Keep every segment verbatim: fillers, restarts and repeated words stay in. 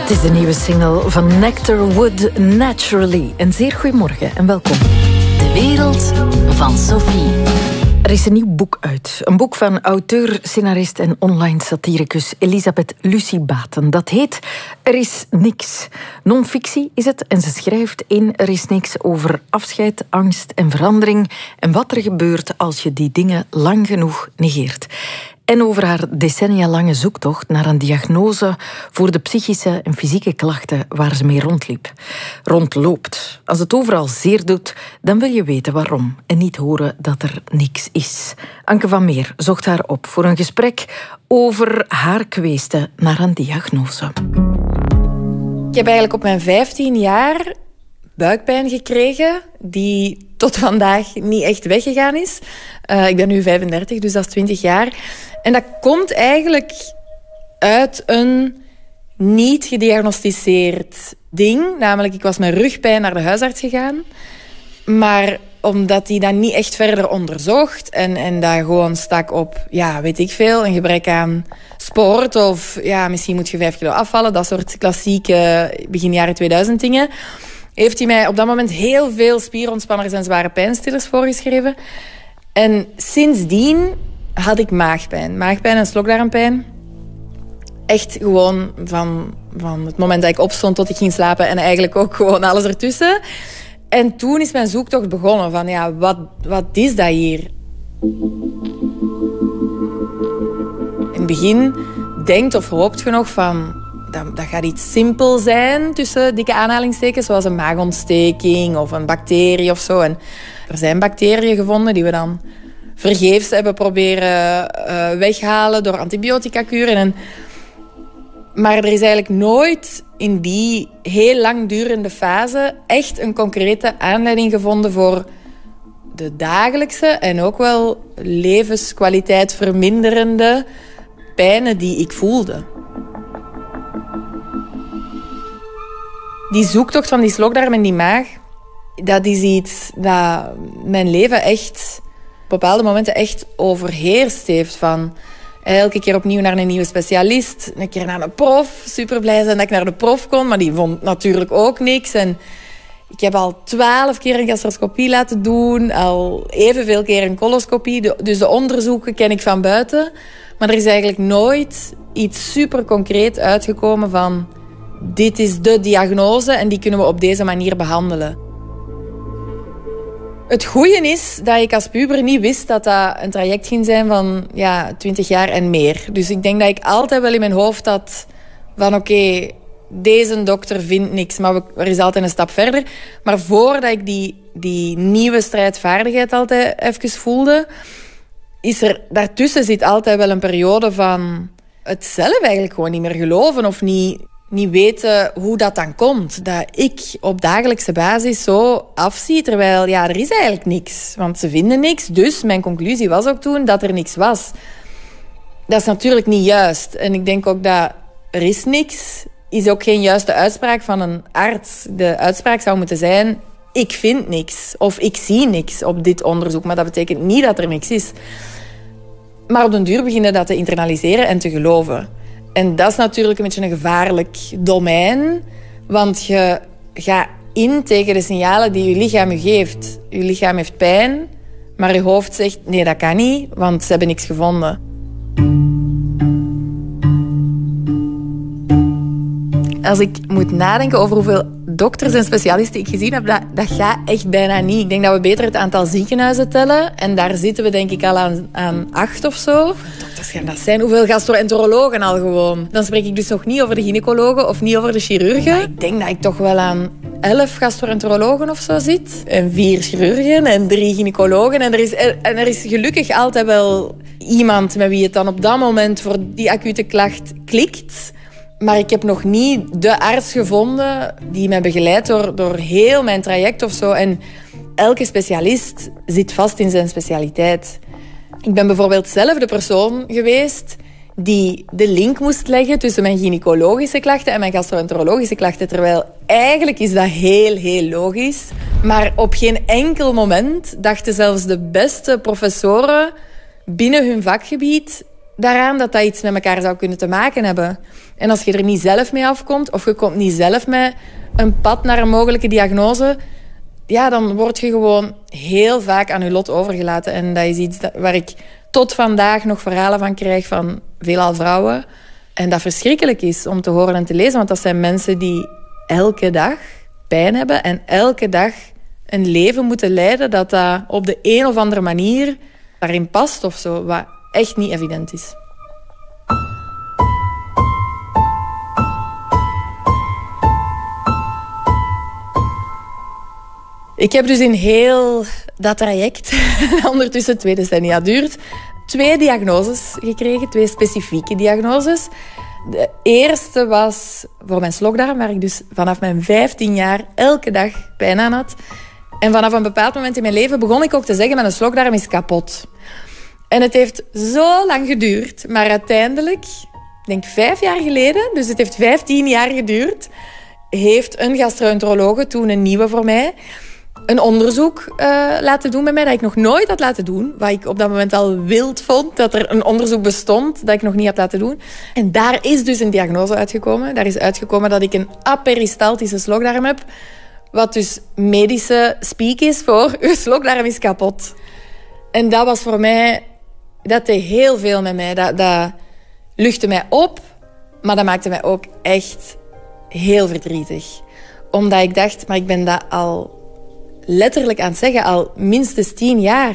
Het is de nieuwe single van Nectarwood, Naturally. Een zeer goedemorgen en welkom. De wereld van Sophie. Er is een nieuw boek uit. Een boek van auteur, scenarist en online satiricus Elisabeth Lucie Baten. Dat heet Er is niks. Non-fictie is het en ze schrijft in Er is niks over afscheid, angst en verandering en wat er gebeurt als je die dingen lang genoeg negeert. En over haar decennia lange zoektocht naar een diagnose voor de psychische en fysieke klachten waar ze mee rondliep. Rondloopt. Als het overal zeer doet, dan wil je weten waarom en niet horen dat er niks is. Anke van Meer zocht haar op voor een gesprek over haar kweeste naar een diagnose. Ik heb eigenlijk op mijn vijftien jaar buikpijn gekregen die tot vandaag niet echt weggegaan is. Uh, ik ben nu vijfendertig, dus dat is twintig jaar. En dat komt eigenlijk uit een niet gediagnosticeerd ding. Namelijk, ik was met rugpijn naar de huisarts gegaan. Maar omdat hij dat niet echt verder onderzocht en, en dat gewoon stak op, ja, weet ik veel, een gebrek aan sport of ja, misschien moet je vijf kilo afvallen, dat soort klassieke begin jaren tweeduizend dingen, heeft hij mij op dat moment heel veel spierontspanners en zware pijnstillers voorgeschreven. En sindsdien had ik maagpijn. Maagpijn en slokdarmpijn. Echt gewoon van, van het moment dat ik opstond tot ik ging slapen en eigenlijk ook gewoon alles ertussen. En toen is mijn zoektocht begonnen van, ja, wat, wat is dat hier? In het begin denkt of hoopt je nog van, dat, dat gaat iets simpel zijn, tussen dikke aanhalingstekens, zoals een maagontsteking of een bacterie of zo. En er zijn bacteriën gevonden die we dan vergeefs hebben proberen uh, weghalen door antibiotica-kuren. En maar er is eigenlijk nooit in die heel lang durende fase echt een concrete aanleiding gevonden voor de dagelijkse en ook wel levenskwaliteit verminderende pijnen die ik voelde. Die zoektocht van die slokdarm en die maag, dat is iets dat mijn leven echt op bepaalde momenten echt overheerst heeft. Van elke keer opnieuw naar een nieuwe specialist, een keer naar een prof. Super blij zijn dat ik naar de prof kon, maar die vond natuurlijk ook niks. En ik heb al twaalf keer een gastroscopie laten doen, al evenveel keer een coloscopie. Dus de onderzoeken ken ik van buiten. Maar er is eigenlijk nooit iets super concreet uitgekomen van dit is de diagnose en die kunnen we op deze manier behandelen. Het goeie is dat ik als puber niet wist dat dat een traject ging zijn van ja, twintig jaar en meer. Dus ik denk dat ik altijd wel in mijn hoofd had van oké, okay, deze dokter vindt niks, maar er is altijd een stap verder. Maar voordat ik die, die nieuwe strijdvaardigheid altijd even voelde, is er daartussen zit altijd wel een periode van het zelf eigenlijk gewoon niet meer geloven of niet, niet weten hoe dat dan komt. Dat ik op dagelijkse basis zo afzie, terwijl ja, er is eigenlijk niks. Want ze vinden niks, dus mijn conclusie was ook toen dat er niks was. Dat is natuurlijk niet juist. En ik denk ook dat er is niks, is ook geen juiste uitspraak van een arts. De uitspraak zou moeten zijn, ik vind niks of ik zie niks op dit onderzoek. Maar dat betekent niet dat er niks is. Maar op den duur beginnen dat te internaliseren en te geloven. En dat is natuurlijk een beetje een gevaarlijk domein. Want je gaat in tegen de signalen die je lichaam je geeft. Je lichaam heeft pijn, maar je hoofd zegt nee, dat kan niet, want ze hebben niks gevonden. Als ik moet nadenken over hoeveel dokters en specialisten ik gezien heb, dat, dat gaat echt bijna niet. Ik denk dat we beter het aantal ziekenhuizen tellen. En daar zitten we denk ik al aan, aan acht of zo. Hoeveel dokters gaan dat zijn? Hoeveel gastroenterologen al gewoon? Dan spreek ik dus nog niet over de gynaecologen of niet over de chirurgen. Maar ik denk dat ik toch wel aan elf gastroenterologen of zo zit. En vier chirurgen en drie gynaecologen. En er is, en er is gelukkig altijd wel iemand met wie het dan op dat moment voor die acute klacht klikt. Maar ik heb nog niet de arts gevonden die mij begeleidt door, door heel mijn traject of zo. En elke specialist zit vast in zijn specialiteit. Ik ben bijvoorbeeld zelf de persoon geweest die de link moest leggen tussen mijn gynaecologische klachten en mijn gastroenterologische klachten. Terwijl eigenlijk is dat heel, heel logisch. Maar op geen enkel moment dachten zelfs de beste professoren binnen hun vakgebied daaraan dat dat iets met elkaar zou kunnen te maken hebben. En als je er niet zelf mee afkomt, of je komt niet zelf met een pad naar een mogelijke diagnose, ja, dan word je gewoon heel vaak aan je lot overgelaten. En dat is iets dat, waar ik tot vandaag nog verhalen van krijg van veelal vrouwen. En dat verschrikkelijk is om te horen en te lezen, want dat zijn mensen die elke dag pijn hebben en elke dag een leven moeten leiden dat dat op de een of andere manier daarin past of zo, wat echt niet evident is. Ik heb dus in heel dat traject, dat ondertussen twee decennia duurt, twee diagnoses gekregen, twee specifieke diagnoses. De eerste was voor mijn slokdarm, waar ik dus vanaf mijn vijftien jaar elke dag pijn aan had. En vanaf een bepaald moment in mijn leven begon ik ook te zeggen, mijn slokdarm is kapot. En het heeft zo lang geduurd, maar uiteindelijk, ik denk vijf jaar geleden, dus het heeft vijftien jaar geduurd, heeft een gastroenterologe, toen een nieuwe voor mij, een onderzoek uh, laten doen bij mij dat ik nog nooit had laten doen. Wat ik op dat moment al wild vond, dat er een onderzoek bestond dat ik nog niet had laten doen. En daar is dus een diagnose uitgekomen. Daar is uitgekomen dat ik een aperistaltische slokdarm heb. Wat dus medische speak is voor uw slokdarm is kapot. En dat was voor mij, dat deed heel veel met mij. Dat, dat luchtte mij op, maar dat maakte mij ook echt heel verdrietig. Omdat ik dacht, maar ik ben dat al letterlijk aan het zeggen, al minstens tien jaar.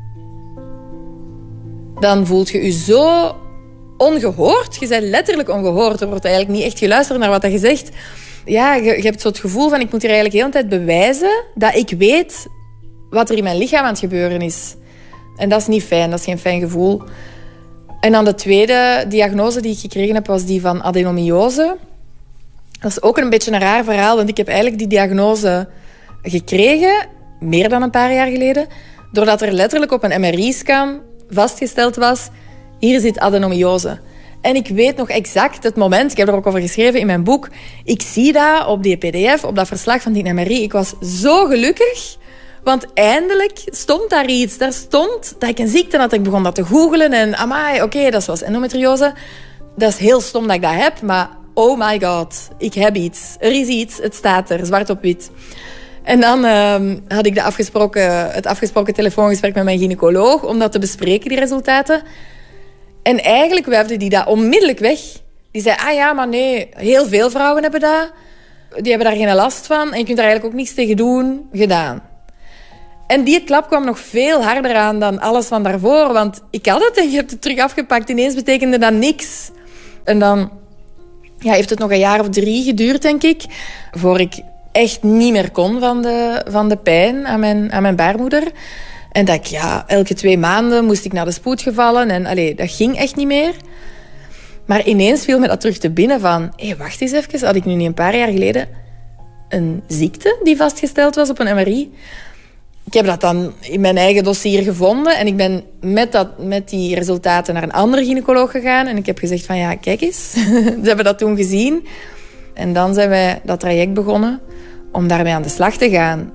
Dan voelt je je zo ongehoord. Je bent letterlijk ongehoord. Er wordt eigenlijk niet echt geluisterd naar wat je zegt. Ja, je, je hebt zo het gevoel van, ik moet hier eigenlijk de hele tijd bewijzen dat ik weet wat er in mijn lichaam aan het gebeuren is. En dat is niet fijn, dat is geen fijn gevoel. En dan de tweede diagnose die ik gekregen heb, was die van adenomyose. Dat is ook een beetje een raar verhaal, want ik heb eigenlijk die diagnose gekregen, meer dan een paar jaar geleden, doordat er letterlijk op een M R I-scan vastgesteld was, hier zit adenomyose. En ik weet nog exact het moment, ik heb er ook over geschreven in mijn boek, ik zie dat op die P D F, op dat verslag van die M R I. Ik was zo gelukkig, want eindelijk stond daar iets. Daar stond dat ik een ziekte had. Ik begon dat te googlen en amai, oké, okay, dat was endometriose. Dat is heel stom dat ik dat heb, maar oh my god, ik heb iets. Er is iets, het staat er, zwart op wit. En dan uh, had ik de afgesproken, het afgesproken telefoongesprek met mijn gynaecoloog om dat te bespreken, die resultaten. En eigenlijk wuifde die dat onmiddellijk weg. Die zei, ah ja, maar nee, heel veel vrouwen hebben dat. Die hebben daar geen last van en je kunt daar eigenlijk ook niks tegen doen. Gedaan. En die klap kwam nog veel harder aan dan alles van daarvoor. Want ik had het en je hebt het terug afgepakt. Ineens betekende dat niks. En dan ja, heeft het nog een jaar of drie geduurd, denk ik, voor ik echt niet meer kon van de, van de pijn aan mijn, aan mijn baarmoeder. En dat ik, ja, elke twee maanden moest ik naar de spoed gevallen. En allee, dat ging echt niet meer. Maar ineens viel me dat terug te binnen van, hé, hey, wacht eens even, had ik nu niet een paar jaar geleden een ziekte die vastgesteld was op een M R I? Ik heb dat dan in mijn eigen dossier gevonden en ik ben met, dat, met die resultaten naar een andere gynaecoloog gegaan. En ik heb gezegd van, ja, kijk eens. Ze hebben dat toen gezien. En dan zijn wij dat traject begonnen om daarmee aan de slag te gaan.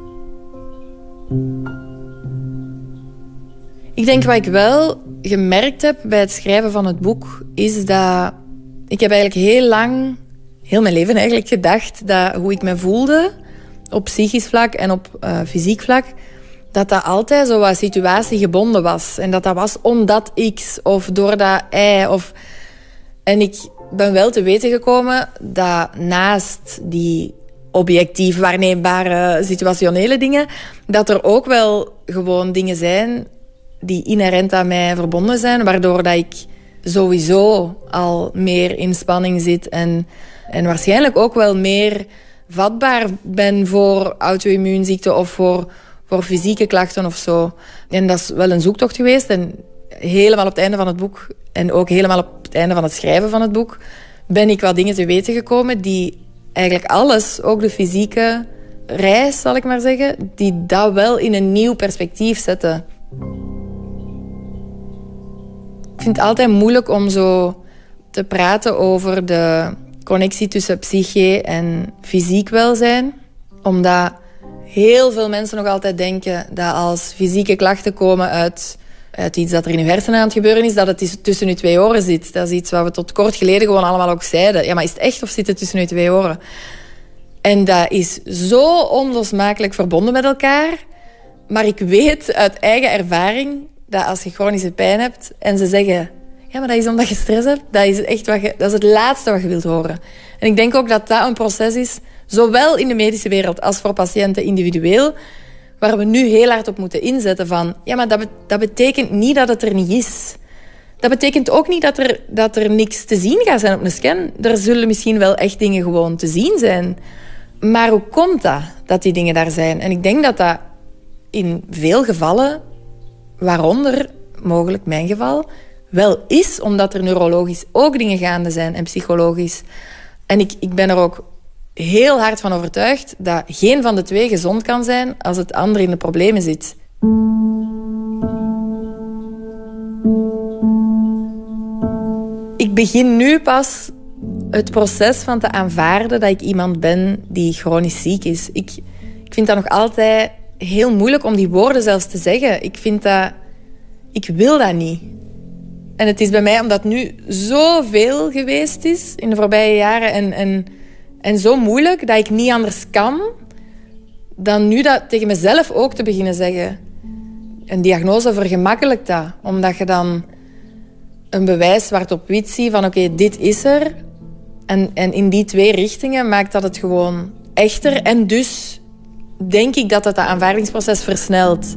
Ik denk wat ik wel gemerkt heb bij het schrijven van het boek, is dat ik heb eigenlijk heel lang, heel mijn leven eigenlijk, gedacht dat hoe ik me voelde op psychisch vlak en op uh, fysiek vlak, dat dat altijd zo wat situatiegebonden was. En dat dat was omdat X of doordat Y. Of... En ik ben wel te weten gekomen dat naast die objectief waarneembare situationele dingen, dat er ook wel gewoon dingen zijn die inherent aan mij verbonden zijn, waardoor dat ik sowieso al meer in spanning zit en, en waarschijnlijk ook wel meer vatbaar ben voor auto-immuunziekten of voor, voor fysieke klachten of zo. En dat is wel een zoektocht geweest. En helemaal op het einde van het boek en ook helemaal op het einde van het schrijven van het boek ben ik wat dingen te weten gekomen die eigenlijk alles, ook de fysieke reis, zal ik maar zeggen, die dat wel in een nieuw perspectief zetten. Ik vind het altijd moeilijk om zo te praten over de connectie tussen psyche en fysiek welzijn. Omdat heel veel mensen nog altijd denken dat als fysieke klachten komen uit uit iets dat er in je hersenen aan het gebeuren is, dat het tussen je twee oren zit. Dat is iets wat we tot kort geleden gewoon allemaal ook zeiden. Ja, maar is het echt of zit het tussen je twee oren? En dat is zo onlosmakelijk verbonden met elkaar. Maar ik weet uit eigen ervaring dat als je chronische pijn hebt en ze zeggen... Ja, maar dat is omdat je stress hebt. Dat is echt wat je, dat is het laatste wat je wilt horen. En ik denk ook dat dat een proces is, zowel in de medische wereld als voor patiënten individueel, waar we nu heel hard op moeten inzetten van... Ja, maar dat, be- dat betekent niet dat het er niet is. Dat betekent ook niet dat er, dat er niks te zien gaat zijn op een scan. Er zullen misschien wel echt dingen gewoon te zien zijn. Maar hoe komt dat, dat die dingen daar zijn? En ik denk dat dat in veel gevallen, waaronder mogelijk mijn geval, wel is, omdat er neurologisch ook dingen gaande zijn en psychologisch. En ik, ik ben er ook heel hard van overtuigd dat geen van de twee gezond kan zijn als het andere in de problemen zit. Ik begin nu pas het proces van te aanvaarden dat ik iemand ben die chronisch ziek is. Ik, ik vind dat nog altijd heel moeilijk om die woorden zelfs te zeggen. Ik vind dat... Ik wil dat niet. En het is bij mij, omdat het nu zoveel geweest is in de voorbije jaren en, en, en zo moeilijk, dat ik niet anders kan dan nu dat tegen mezelf ook te beginnen zeggen. Een diagnose vergemakkelijkt dat, omdat je dan een bewijs zwart op wit ziet van oké, okay, dit is er. En, en in die twee richtingen maakt dat het gewoon echter. En dus denk ik dat dat dat aanvaardingsproces versnelt.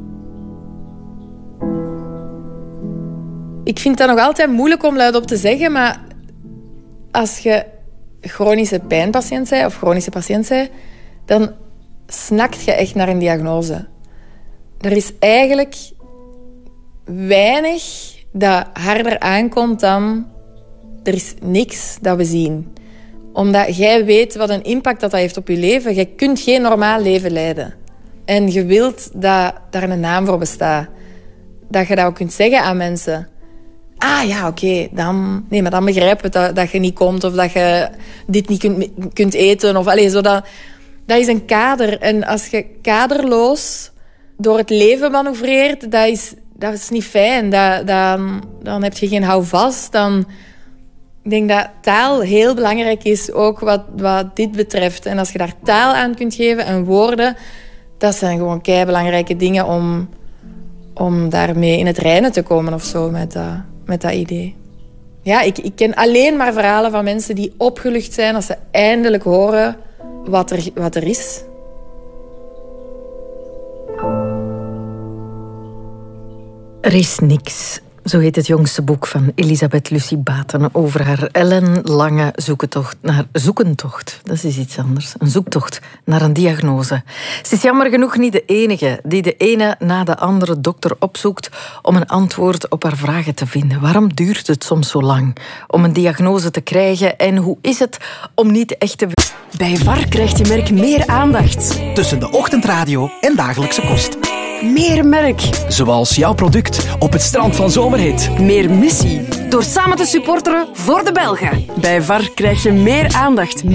Ik vind dat nog altijd moeilijk om luidop te zeggen, maar als je chronische pijnpatiënt bent of chronische patiënt bent, dan snakt je echt naar een diagnose. Er is eigenlijk weinig dat harder aankomt dan er is niks dat we zien. Omdat jij weet wat een impact dat, dat heeft op je leven. Je kunt geen normaal leven leiden. En je wilt dat daar een naam voor bestaat. Dat je dat ook kunt zeggen aan mensen. Ah ja, oké, okay, dan... Nee, maar dan begrijp ik dat, dat je niet komt of dat je dit niet kunt, kunt eten. Of, allez, zo dat, dat is een kader. En als je kaderloos door het leven manoeuvreert, dat is, dat is niet fijn. Dat, dan, dan heb je geen houvast. Dan, ik denk dat taal heel belangrijk is, ook wat, wat dit betreft. En als je daar taal aan kunt geven en woorden, dat zijn gewoon keibelangrijke dingen om, om daarmee in het reinen te komen of zo met dat, met dat idee. Ja, ik, ik ken alleen maar verhalen van mensen die opgelucht zijn als ze eindelijk horen wat er, wat er is. Er is niks. Zo heet het jongste boek van Elisabeth Lucie Baten over haar ellenlange zoektocht naar zoekentocht. Dat is iets anders. Een zoektocht naar een diagnose. Ze is jammer genoeg niet de enige die de ene na de andere dokter opzoekt om een antwoord op haar vragen te vinden. Waarom duurt het soms zo lang om een diagnose te krijgen en hoe is het om niet echt te... Bij V A R krijgt je merk meer aandacht. Tussen de ochtendradio en dagelijkse kost. Meer merk. Zoals jouw product op het strand van Zomerhit. Meer missie. Door samen te supporteren voor de Belgen. Bij V A R krijg je meer aandacht.